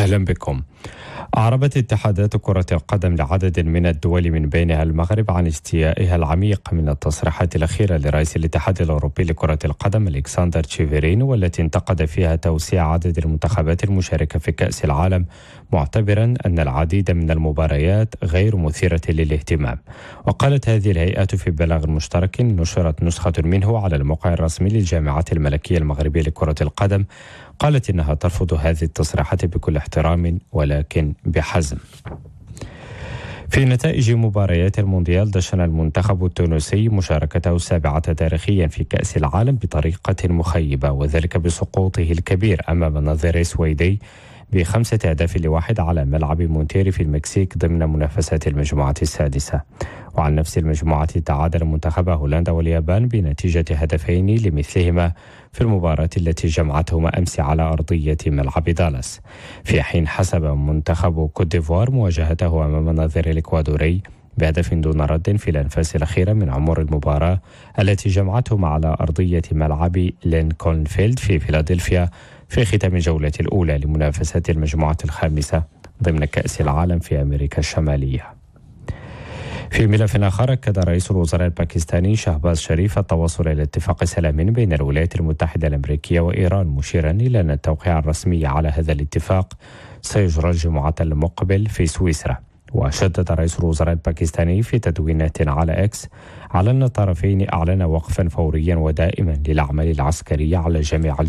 أهلا بكم. أعربت اتحادات كرة القدم لعدد من الدول من بينها المغرب عن استيائها العميق من التصريحات الأخيرة لرئيس الاتحاد الأوروبي لكرة القدم ألكسندر تشيفرين، والتي انتقد فيها توسيع عدد المنتخبات المشاركة في كأس العالم، معتبرا أن العديد من المباريات غير مثيرة للاهتمام. وقالت هذه الهيئة في بلاغ مشترك نشرت نسخة منه على الموقع الرسمي للجامعة الملكية المغربية لكرة القدم، قالت إنها ترفض هذه التصريحات بكل احترام ولكن بحزم. في نتائج مباريات المونديال، دشن المنتخب التونسي مشاركته السابعة تاريخيا في كأس العالم بطريقة مخيبة، وذلك بسقوطه الكبير أمام النظير السويدي ب5-1 على ملعب مونتيري في المكسيك ضمن منافسات المجموعة السادسة. وعن نفس المجموعة تعادل منتخبا هولندا واليابان بنتيجة 2 لمثلهما في المباراة التي جمعتهما أمس على أرضية ملعب دالاس، في حين حسب منتخب كوت ديفوار مواجهته أمام النظير الإكوادوري بهدف دون رد في الأنفاس الأخيرة من عمر المباراة التي جمعتهما على أرضية ملعب لينكولن فيلد في فيلادلفيا في ختام الجولة الأولى لمنافسات المجموعة الخامسة ضمن كأس العالم في أمريكا الشمالية. في ملف آخر، أكد رئيس الوزراء الباكستاني شهباز شريف التوصل إلى اتفاق سلام بين الولايات المتحدة الأمريكية وإيران، مشيرا إلى أن التوقيع الرسمي على هذا الاتفاق سيجرى الجمعة المقبل في سويسرا. وشدد رئيس الوزراء الباكستاني في تدوينات على إكس على أن الطرفين أعلن وقفا فوريا ودائما للأعمال العسكرية على جميع